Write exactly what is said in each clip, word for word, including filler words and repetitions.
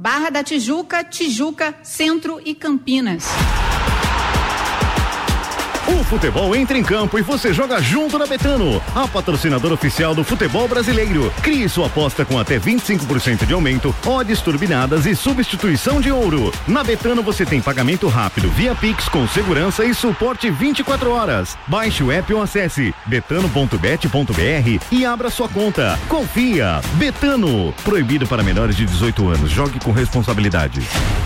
Barra da Tijuca, Tijuca, Centro e Campinas. O futebol entra em campo e você joga junto na Betano, a patrocinadora oficial do futebol brasileiro. Crie sua aposta com até vinte e cinco por cento de aumento, odds turbinadas e substituição de ouro. Na Betano você tem pagamento rápido via Pix com segurança e suporte vinte e quatro horas. Baixe o app ou acesse betano ponto bet ponto br e abra sua conta. Confia. Betano. Proibido para menores de dezoito anos. Jogue com responsabilidade.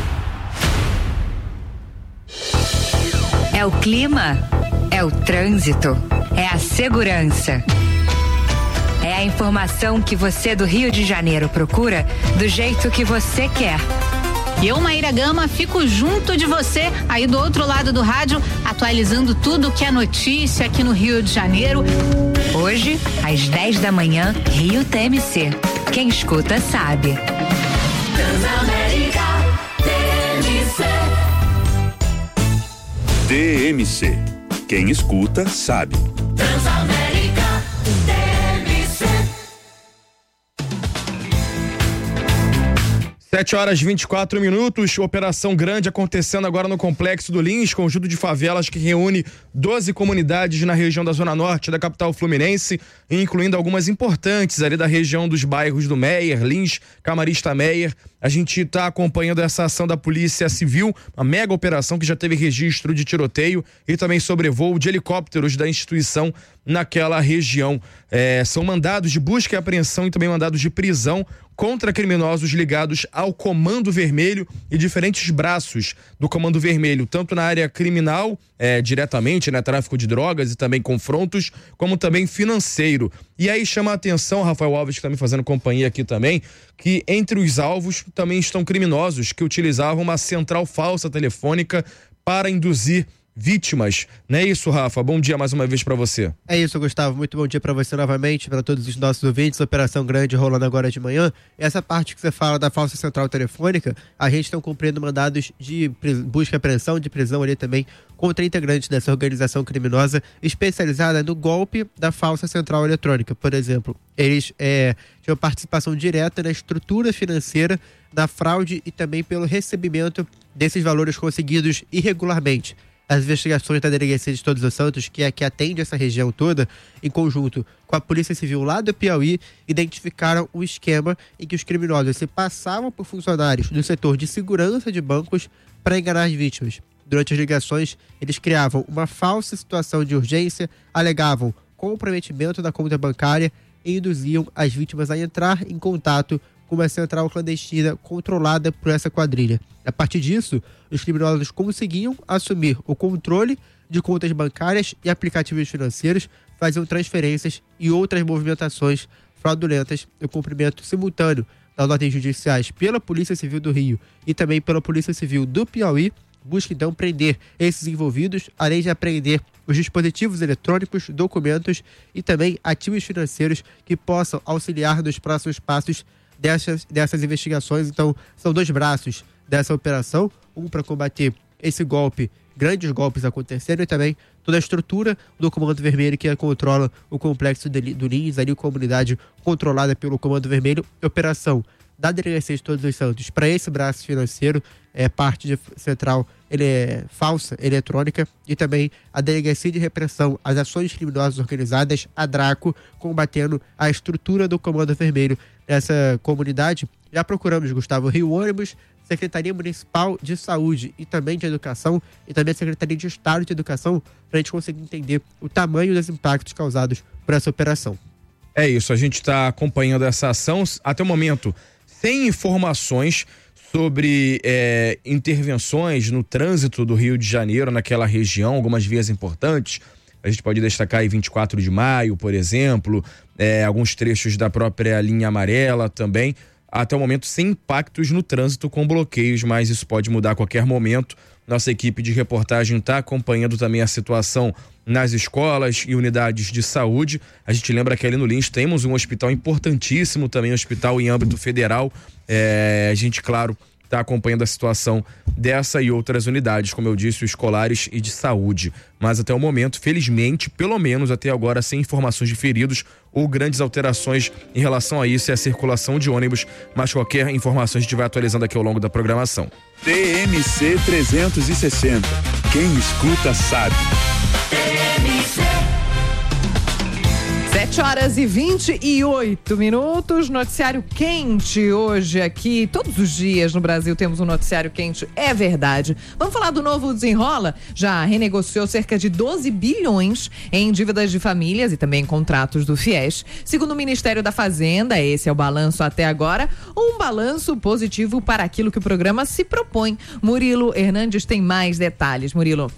É o clima, é o trânsito, é a segurança. É a informação que você do Rio de Janeiro procura do jeito que você quer. Eu, Maíra Gama, fico junto de você aí do outro lado do rádio, atualizando tudo que é notícia aqui no Rio de Janeiro. Hoje, às dez da manhã, Rio T M C. Quem escuta sabe. Transamérica T M C. T M C. Quem escuta sabe. Transamérica T M C. sete horas e vinte e quatro minutos, operação grande acontecendo agora no Complexo do Lins, conjunto de favelas que reúne doze comunidades na região da Zona Norte da capital fluminense, incluindo algumas importantes ali da região dos bairros do Meier, Lins, Camarista Meier. A gente está acompanhando essa ação da Polícia Civil, uma mega operação que já teve registro de tiroteio e também sobrevoo de helicópteros da instituição naquela região. É, são mandados de busca e apreensão e também mandados de prisão contra criminosos ligados ao Comando Vermelho e diferentes braços do Comando Vermelho, tanto na área criminal, é, diretamente, né, tráfico de drogas e também confrontos, como também financeiro. E aí chama a atenção, Rafael Alves, que está me fazendo companhia aqui também, que entre os alvos também estão criminosos que utilizavam uma central falsa telefônica para induzir vítimas. Não é isso, Rafa? Bom dia mais uma vez para você. É isso, Gustavo. Muito bom dia para você novamente, para todos os nossos ouvintes. Operação grande rolando agora de manhã. Essa parte que você fala da falsa central telefônica, a gente está cumprindo mandados de busca e apreensão, de prisão ali também, contra integrantes dessa organização criminosa especializada no golpe da falsa central eletrônica. Por exemplo, eles é, tinham participação direta na estrutura financeira, na fraude e também pelo recebimento desses valores conseguidos irregularmente. As investigações da Delegacia de Todos os Santos, que é que atende essa região toda, em conjunto com a Polícia Civil lá do Piauí, identificaram um esquema em que os criminosos se passavam por funcionários do setor de segurança de bancos para enganar as vítimas. Durante as ligações, eles criavam uma falsa situação de urgência, alegavam comprometimento da conta bancária e induziam as vítimas a entrar em contato com uma central clandestina controlada por essa quadrilha. A partir disso, os criminosos conseguiam assumir o controle de contas bancárias e aplicativos financeiros, faziam transferências e outras movimentações fraudulentas no cumprimento simultâneo das ordens judiciais pela Polícia Civil do Rio e também pela Polícia Civil do Piauí. Busca então prender esses envolvidos, além de apreender os dispositivos eletrônicos, documentos e também ativos financeiros que possam auxiliar nos próximos passos Dessas, dessas investigações. Então, são dois braços dessa operação, um para combater esse golpe, grandes golpes acontecendo, e também toda a estrutura do Comando Vermelho que controla o complexo de, do Lins, ali comunidade controlada pelo Comando Vermelho. Operação da Delegacia de Todos os Santos para esse braço financeiro, é parte de central ele é falsa, eletrônica, e também a Delegacia de Repressão às Ações Criminosas Organizadas, a DRACO, combatendo a estrutura do Comando Vermelho nessa comunidade. Já procuramos, Gustavo, Rio Ônibus, Secretaria Municipal de Saúde e também de Educação, e também a Secretaria de Estado de Educação, para a gente conseguir entender o tamanho dos impactos causados por essa operação. É isso, a gente está acompanhando essa ação até o momento sem informações sobre é, intervenções no trânsito do Rio de Janeiro, naquela região, algumas vias importantes. A gente pode destacar aí vinte e quatro de maio, por exemplo, é, alguns trechos da própria linha amarela também. Até o momento sem impactos no trânsito com bloqueios, mas isso pode mudar a qualquer momento. Nossa equipe de reportagem está acompanhando também a situação nas escolas e unidades de saúde. A gente lembra que ali no Lins temos um hospital importantíssimo, também um hospital em âmbito federal. É, a gente, claro, está acompanhando a situação dessa e outras unidades, como eu disse, escolares e de saúde. Mas até o momento, felizmente, pelo menos até agora, sem informações de feridos ou grandes alterações em relação a isso e a circulação de ônibus, mas qualquer informação a gente vai atualizando aqui ao longo da programação. T M C trezentos e sessenta. Quem escuta sabe. sete horas e vinte e oito minutos, noticiário quente hoje aqui, todos os dias no Brasil temos um noticiário quente, é verdade. Vamos falar do novo Desenrola? Já renegociou cerca de doze bilhões em dívidas de famílias e também contratos do FIES. Segundo o Ministério da Fazenda, esse é o balanço até agora, um balanço positivo para aquilo que o programa se propõe. Murilo Hernandes tem mais detalhes. Murilo.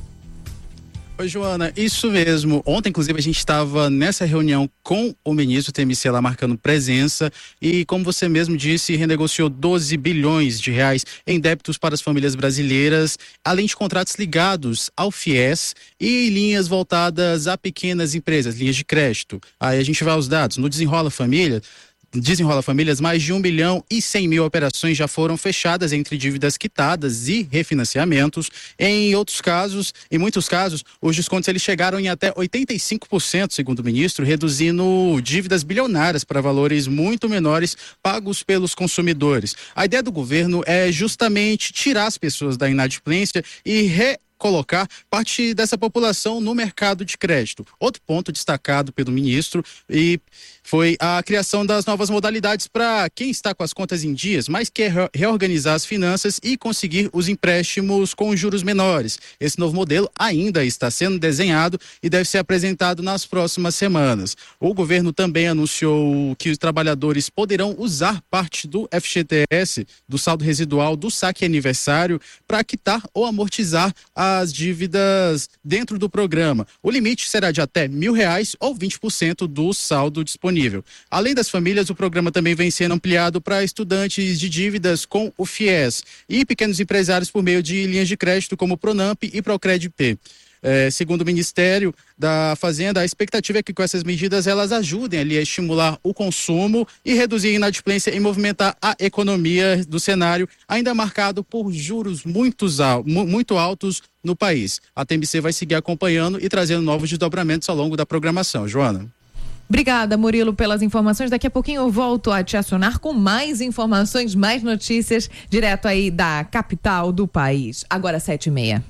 Oi, Joana, isso mesmo. Ontem, inclusive, a gente estava nessa reunião com o ministro T M C lá marcando presença e, como você mesmo disse, renegociou doze bilhões de reais em débitos para as famílias brasileiras, além de contratos ligados ao FIES e linhas voltadas a pequenas empresas, linhas de crédito. Aí a gente vai aos dados. No Desenrola Família, Desenrola Famílias, mais de um bilhão e cem mil operações já foram fechadas entre dívidas quitadas e refinanciamentos. Em outros casos, em muitos casos, os descontos eles chegaram em até oitenta e cinco por cento, segundo o ministro, reduzindo dívidas bilionárias para valores muito menores pagos pelos consumidores. A ideia do governo é justamente tirar as pessoas da inadimplência e re colocar parte dessa população no mercado de crédito. Outro ponto destacado pelo ministro e foi a criação das novas modalidades para quem está com as contas em dias, mas quer reorganizar as finanças e conseguir os empréstimos com juros menores. Esse novo modelo ainda está sendo desenhado e deve ser apresentado nas próximas semanas. O governo também anunciou que os trabalhadores poderão usar parte do F G T S, do saldo residual do saque aniversário, para quitar ou amortizar as dívidas dentro do programa. O limite será de até mil reais ou vinte por cento do saldo disponível. Além das famílias, o programa também vem sendo ampliado para estudantes de dívidas com o FIES e pequenos empresários por meio de linhas de crédito como o Pronamp e Procred-P. É, segundo o Ministério da Fazenda, a expectativa é que com essas medidas elas ajudem ali a estimular o consumo e reduzir a inadimplência e movimentar a economia do cenário ainda marcado por juros muito, muito altos no país. A T M C vai seguir acompanhando e trazendo novos desdobramentos ao longo da programação. Joana. Obrigada, Murilo, pelas informações. Daqui a pouquinho eu volto a te acionar com mais informações, mais notícias, direto aí da capital do país. Agora sete e meia.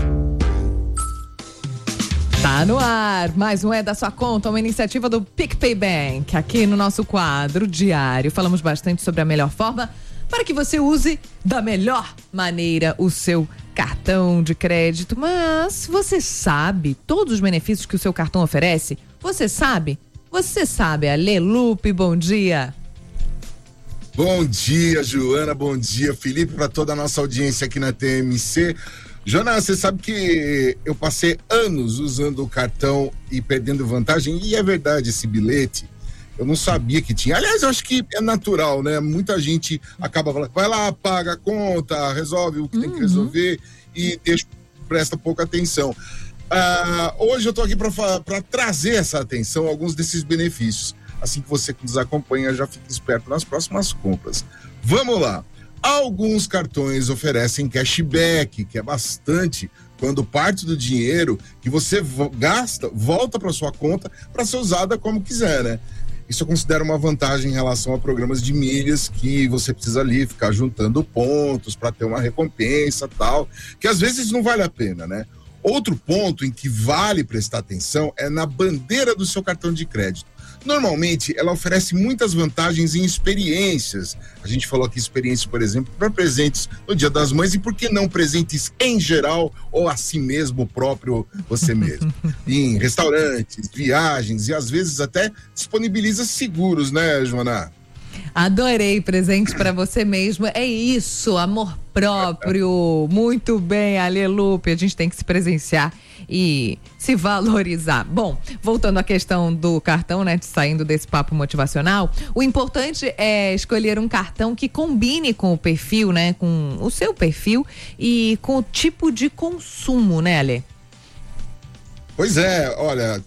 Tá no ar, mais um É da Sua Conta, uma iniciativa do PicPay Bank. Aqui no nosso quadro diário, falamos bastante sobre a melhor forma para que você use da melhor maneira o seu cartão de crédito. Mas você sabe todos os benefícios que o seu cartão oferece? Você sabe? Você sabe, Ale Lupe, bom dia. Bom dia, Joana, bom dia, Felipe, para toda a nossa audiência aqui na T M C. Jonas, você sabe que eu passei anos usando o cartão e perdendo vantagem, e é verdade, esse bilhete, eu não sabia que tinha. Aliás, eu acho que é natural, né? Muita gente acaba falando, vai lá, paga a conta, resolve o que uhum. tem que resolver e deixa, presta pouca atenção. Ah, hoje eu estou aqui para trazer essa atenção a alguns desses benefícios. Assim que você que nos acompanha já fica esperto nas próximas compras. Vamos lá. Alguns cartões oferecem cashback, que é bastante, quando parte do dinheiro que você vo- gasta volta para sua conta para ser usada como quiser, né? Isso eu considero uma vantagem em relação a programas de milhas que você precisa ali ficar juntando pontos para ter uma recompensa e tal, que às vezes não vale a pena, né? Outro ponto em que vale prestar atenção é na bandeira do seu cartão de crédito. Normalmente, ela oferece muitas vantagens em experiências. A gente falou aqui experiências, por exemplo, para presentes no Dia das Mães e por que não presentes em geral ou a si mesmo, próprio você mesmo. Em restaurantes, viagens e às vezes até disponibiliza seguros, né, Joana? Adorei, presente para você mesmo. É isso, amor próprio. Muito bem, Ale Lupe. A gente tem que se presenciar e se valorizar. Bom, voltando à questão do cartão, né? Saindo desse papo motivacional, o importante é escolher um cartão que combine com o perfil, né? Com o seu perfil e com o tipo de consumo, né, Ale? Pois é, olha,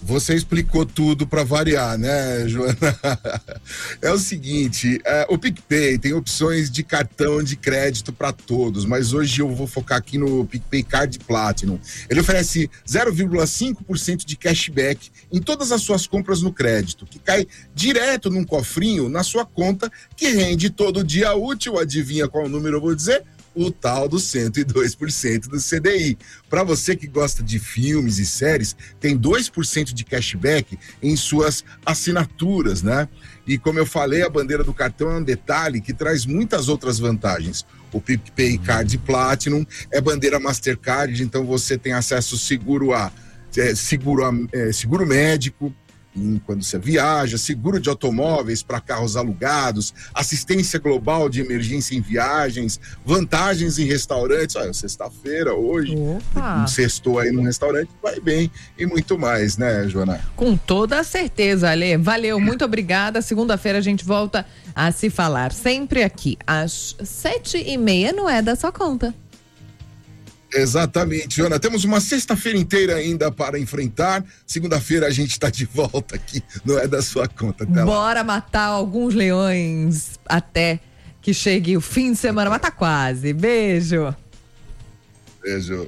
Você explicou tudo para variar, né, Joana? É o seguinte, é, o PicPay tem opções de cartão de crédito para todos, mas hoje eu vou focar aqui no PicPay Card Platinum. Ele oferece zero vírgula cinco por cento de cashback em todas as suas compras no crédito, que cai direto num cofrinho na sua conta, que rende todo dia útil. Adivinha qual número eu vou dizer? O tal do cento e dois por cento do C D I. Para você que gosta de filmes e séries, tem dois por cento de cashback em suas assinaturas, né? E como eu falei, a bandeira do cartão é um detalhe que traz muitas outras vantagens. O PicPay Card Platinum é bandeira Mastercard, então você tem acesso seguro a, é, seguro, a é, seguro médico, quando você viaja, seguro de automóveis para carros alugados, assistência global de emergência em viagens, vantagens em restaurantes. Olha, sexta-feira, hoje, um sextou aí no restaurante, vai bem, e muito mais, né, Joana? Com toda certeza, Ale. Valeu, muito obrigada. Segunda-feira a gente volta a se falar, sempre aqui, às sete e meia, não é da sua conta. Exatamente, Joana. Temos uma sexta-feira inteira ainda para enfrentar. Segunda-feira a gente está de volta aqui, não é da sua conta. Até Bora lá. matar alguns leões até que chegue o fim de semana, mas tá quase. Beijo. Beijo.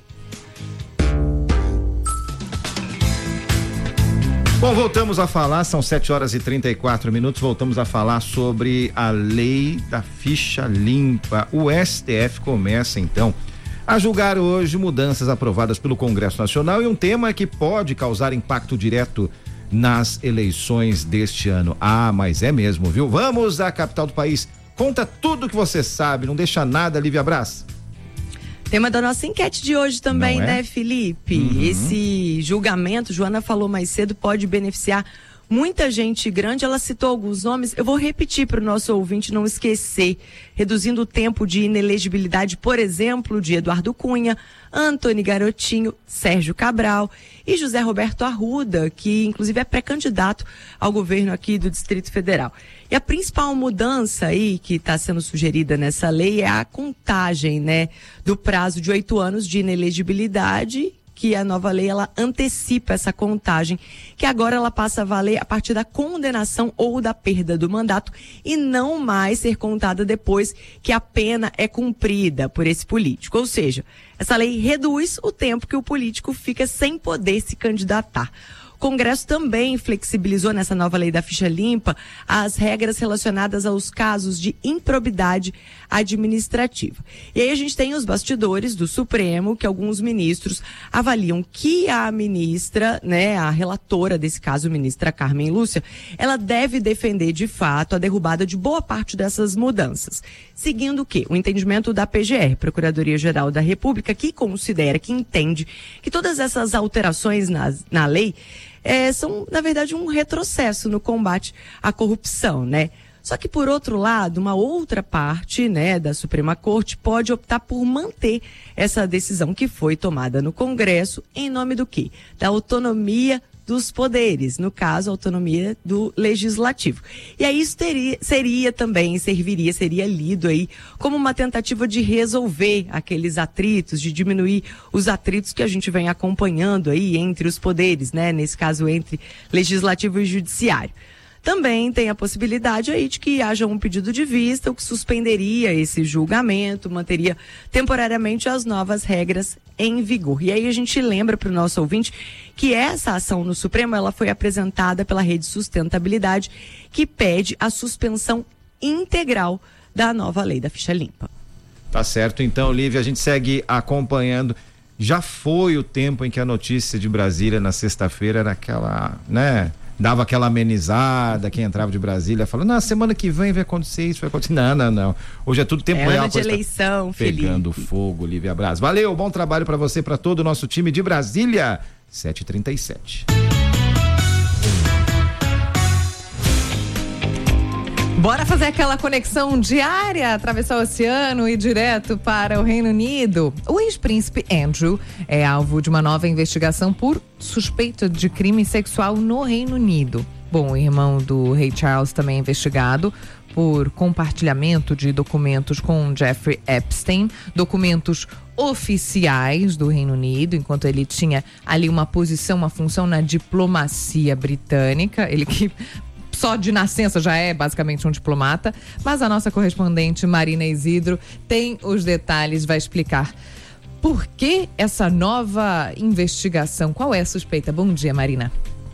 Bom, voltamos a falar, são sete horas e trinta e quatro minutos, voltamos a falar sobre a lei da ficha limpa. O S T F começa então a julgar hoje mudanças aprovadas pelo Congresso Nacional e um tema que pode causar impacto direto nas eleições deste ano. Ah, mas é mesmo, viu? Vamos à capital do país. Conta tudo que você sabe, não deixa nada, Lívia Braz. Tema da nossa enquete de hoje também, é? né, Felipe? Uhum. Esse julgamento, Joana falou mais cedo, pode beneficiar muita gente grande. Ela citou alguns nomes, eu vou repetir para o nosso ouvinte não esquecer, reduzindo o tempo de inelegibilidade, por exemplo, de Eduardo Cunha, Antony Garotinho, Sérgio Cabral e José Roberto Arruda, que inclusive é pré-candidato ao governo aqui do Distrito Federal. E a principal mudança aí que está sendo sugerida nessa lei é a contagem, né, do prazo de oito anos de inelegibilidade, que a nova lei ela antecipa essa contagem, que agora ela passa a valer a partir da condenação ou da perda do mandato e não mais ser contada depois que a pena é cumprida por esse político. Ou seja, essa lei reduz o tempo que o político fica sem poder se candidatar. O Congresso também flexibilizou nessa nova lei da ficha limpa as regras relacionadas aos casos de improbidade administrativa. E aí a gente tem os bastidores do Supremo, que alguns ministros avaliam que a ministra, né, a relatora desse caso, a ministra Carmen Lúcia, ela deve defender de fato a derrubada de boa parte dessas mudanças. Seguindo o quê? O entendimento da P G R, Procuradoria-Geral da República, que considera, que entende que todas essas alterações na, na lei É, são, na verdade, um retrocesso no combate à corrupção, né? Só que, por outro lado, uma outra parte, né, da Suprema Corte pode optar por manter essa decisão que foi tomada no Congresso em nome do quê? Da autonomia dos poderes, no caso, a autonomia do legislativo. E aí isso teria, seria também, serviria, seria lido aí como uma tentativa de resolver aqueles atritos, de diminuir os atritos que a gente vem acompanhando aí entre os poderes, né? Nesse caso, entre legislativo e judiciário. Também tem a possibilidade aí de que haja um pedido de vista, o que suspenderia esse julgamento, manteria temporariamente as novas regras em vigor. E aí a gente lembra para o nosso ouvinte que essa ação no Supremo, ela foi apresentada pela Rede Sustentabilidade, que pede a suspensão integral da nova lei da ficha limpa. Tá certo, então, Lívia, a gente segue acompanhando. Já foi o tempo em que a notícia de Brasília na sexta-feira era aquela, né? Dava aquela amenizada, quem entrava de Brasília falando, na semana que vem vai acontecer isso, vai acontecer. Não, não, não. Hoje é tudo tempo é real. Ano de eleição, Felipe. Pegando fogo, Lívia Braz. Valeu, bom trabalho pra você, pra todo o nosso time de Brasília. sete e trinta e sete. Bora fazer aquela conexão diária, atravessar o oceano e direto para o Reino Unido. O ex-príncipe Andrew é alvo de uma nova investigação por suspeita de crime sexual no Reino Unido. Bom, o irmão do Ray Charles também é investigado por compartilhamento de documentos com Jeffrey Epstein, documentos oficiais do Reino Unido, enquanto ele tinha ali uma posição, uma função na diplomacia britânica, ele que só de nascença já é basicamente um diplomata, mas a nossa correspondente Marina Isidro tem os detalhes, vai explicar por que essa nova investigação, qual é a suspeita? Bom dia, Marina.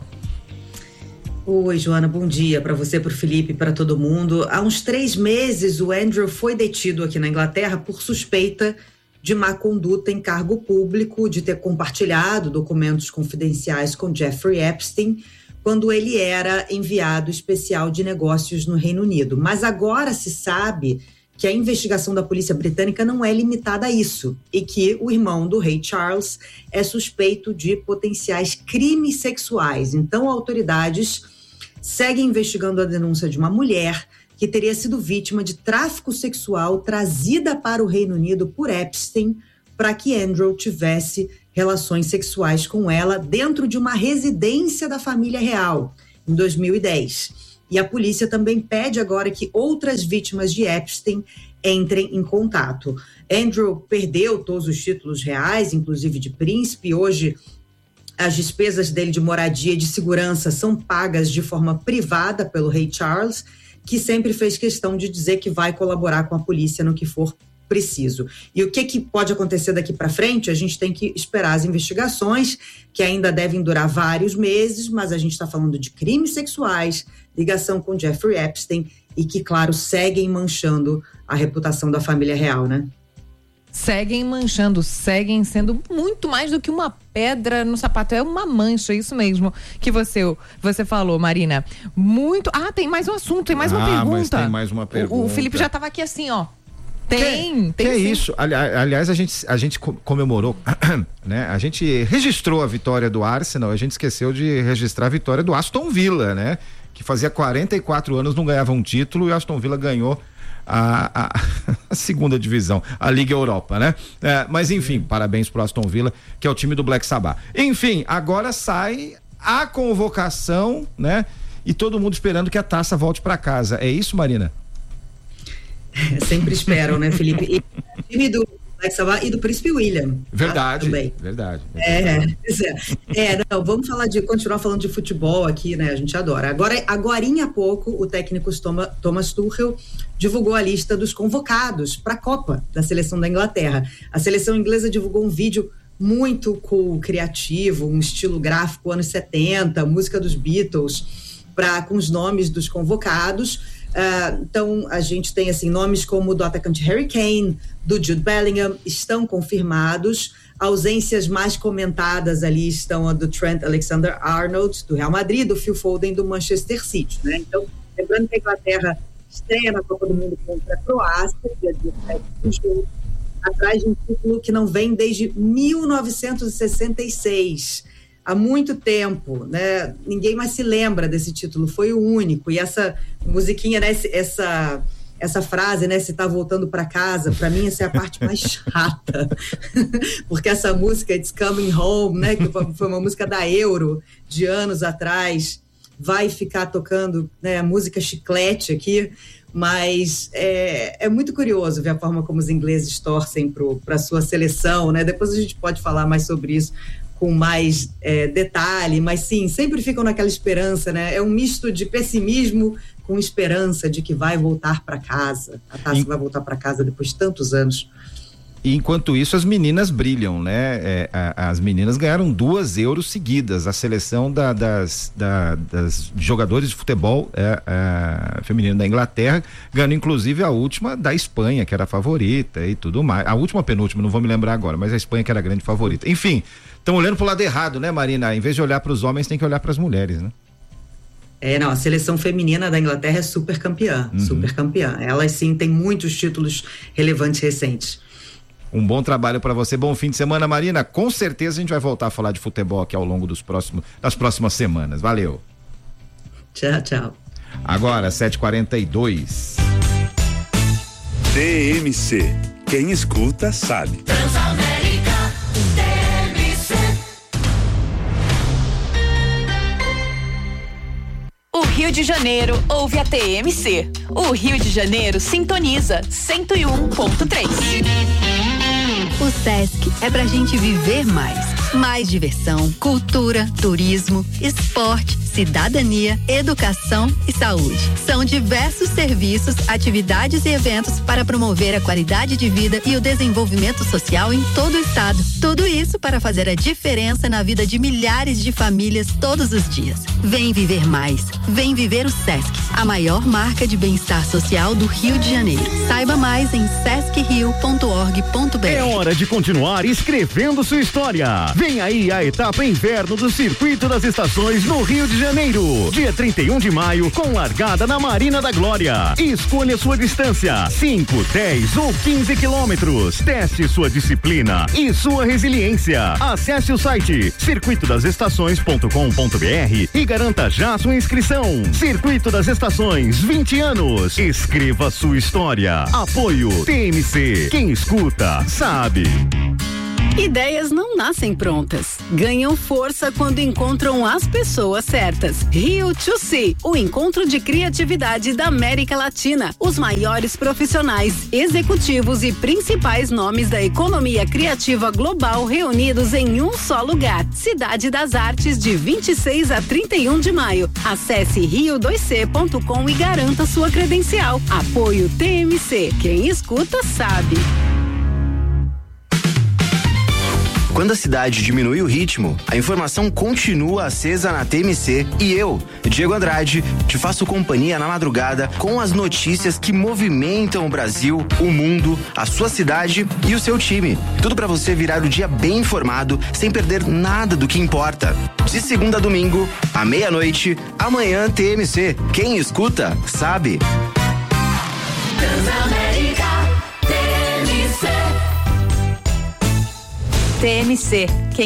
Oi, Joana, bom dia para você, para o Felipe, para todo mundo. Há uns três meses, o Andrew foi detido aqui na Inglaterra por suspeita de má conduta em cargo público, de ter compartilhado documentos confidenciais com Jeffrey Epstein, quando ele era enviado especial de negócios no Reino Unido. Mas agora se sabe que a investigação da polícia britânica não é limitada a isso e que o irmão do Ray Charles é suspeito de potenciais crimes sexuais. Então, autoridades seguem investigando a denúncia de uma mulher que teria sido vítima de tráfico sexual trazida para o Reino Unido por Epstein para que Andrew tivesse relações sexuais com ela dentro de uma residência da família real, em dois mil e dez. E a polícia também pede agora que outras vítimas de Epstein entrem em contato. Andrew perdeu todos os títulos reais, inclusive de príncipe. Hoje, as despesas dele de moradia e de segurança são pagas de forma privada pelo Ray Charles, que sempre fez questão de dizer que vai colaborar com a polícia no que for preciso. E o que, que pode acontecer daqui para frente? A gente tem que esperar as investigações, que ainda devem durar vários meses, mas a gente está falando de crimes sexuais, ligação com Jeffrey Epstein e que, claro, seguem manchando a reputação da família real, né? Seguem manchando, seguem sendo muito mais do que uma pedra no sapato, é uma mancha, isso mesmo que você, você falou, Marina. Muito. Ah, tem mais um assunto, tem mais ah, uma pergunta. Mas tem mais uma pergunta. O, o Felipe já estava aqui assim, ó. Tem, que, tem que sim. é isso? Ali, aliás, a gente, a gente comemorou, né? A gente registrou a vitória do Arsenal, a gente esqueceu de registrar a vitória do Aston Villa, né? Que fazia quarenta e quatro anos não ganhava um título e o Aston Villa ganhou A, a, a segunda divisão, a Liga Europa, né? É, mas enfim, parabéns pro Aston Villa, que é o time do Black Sabbath. Enfim, agora sai a convocação, né? E todo mundo esperando que a taça volte para casa. É isso, Marina? Sempre esperam, né, Felipe? E o time do Black Sabbath e do Príncipe William. Verdade, tá? Também. verdade. É, é, é, não, vamos falar de, continuar falando de futebol aqui, né? A gente adora. Agora, agorinha há pouco, o técnico Thomas, Thomas Tuchel divulgou a lista dos convocados para a Copa da seleção da Inglaterra. A seleção inglesa divulgou um vídeo muito cool, criativo, um estilo gráfico anos setenta, música dos Beatles, pra, com os nomes dos convocados. Uh, então a gente tem assim nomes como o do atacante Harry Kane, do Jude Bellingham, estão confirmados. Ausências mais comentadas ali estão a do Trent Alexander-Arnold do Real Madrid, do Phil Foden do Manchester City, né? Então, lembrando que a Inglaterra estreia na Copa do Mundo contra a Croácia, dia dezessete de julho, atrás de um título que não vem desde mil novecentos e sessenta e seis. Há muito tempo, né? Ninguém mais se lembra desse título, foi o único. E essa musiquinha, né? Essa, essa frase, né? Se tá voltando para casa, para mim essa é a parte mais chata. Porque essa música, It's Coming Home, né? Que foi uma música da Euro, de anos atrás, vai ficar tocando, né? A música chiclete aqui. Mas é, é muito curioso ver a forma como os ingleses torcem para a sua seleção, né? Depois a gente pode falar mais sobre isso com mais é, detalhe, mas sim, sempre ficam naquela esperança, né? É um misto de pessimismo com esperança de que vai voltar para casa. A taça e... vai voltar para casa depois de tantos anos. E enquanto isso, as meninas brilham, né? É, a, as meninas ganharam duas euros seguidas. A seleção da, das, da, das jogadores de futebol é, é, feminino da Inglaterra, ganhando inclusive a última da Espanha, que era a favorita e tudo mais. A última penúltima, não vou me lembrar agora, mas a Espanha que era a grande favorita. Enfim, estão olhando pro lado errado, né, Marina? Em vez de olhar para os homens, tem que olhar para as mulheres, né? É, não, a seleção feminina da Inglaterra é super campeã, uhum. super campeã. Elas sim têm muitos títulos relevantes recentes. Um bom trabalho para você, bom fim de semana, Marina. Com certeza a gente vai voltar a falar de futebol aqui ao longo dos próximos, das próximas semanas. Valeu. Tchau, tchau. Agora, sete e quarenta e dois. T M C. Quem escuta sabe. Transamérica T M C. Rio de Janeiro, ouve a T M C. O Rio de Janeiro sintoniza cento e um ponto três. O Sesc é pra gente viver mais. Mais diversão, cultura, turismo, esporte, cidadania, educação e saúde. São diversos serviços, atividades e eventos para promover a qualidade de vida e o desenvolvimento social em todo o estado. Tudo isso para fazer a diferença na vida de milhares de famílias todos os dias. Vem viver mais. Vem viver o Sesc, a maior marca de bem-estar social do Rio de Janeiro. Saiba mais em sesc rio ponto org ponto br. É hora de continuar escrevendo sua história. Vem aí a etapa inverno do Circuito das Estações no Rio de Janeiro. Dia trinta e um de maio, com largada na Marina da Glória. Escolha sua distância: cinco, dez ou quinze quilômetros. Teste sua disciplina e sua resiliência. Acesse o site circuito das estações ponto com ponto br e garanta já sua inscrição. Circuito das Estações, vinte anos. Escreva sua história. Apoio T M C. Quem escuta, sabe. Ideias não nascem prontas, ganham força quando encontram as pessoas certas. Rio to See, o encontro de criatividade da América Latina. Os maiores profissionais, executivos e principais nomes da economia criativa global reunidos em um só lugar. Cidade das Artes, de vinte e seis a trinta e um de maio. Acesse rio dois c ponto com e garanta sua credencial. Apoio T M C. Quem escuta sabe. Quando a cidade diminui o ritmo, a informação continua acesa na T M C e eu, Diego Andrade, te faço companhia na madrugada com as notícias que movimentam o Brasil, o mundo, a sua cidade e o seu time. Tudo para você virar o dia bem informado, sem perder nada do que importa. De segunda a domingo, à meia-noite, amanhã T M C. Quem escuta, sabe. T M C,